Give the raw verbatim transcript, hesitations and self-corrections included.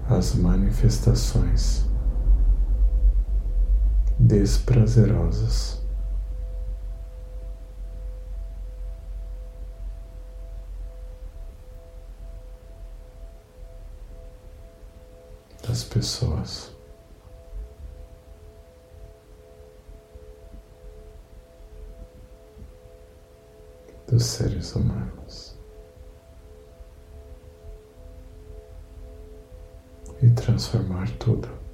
as manifestações desprazerosas das pessoas, dos seres humanos, e transformar tudo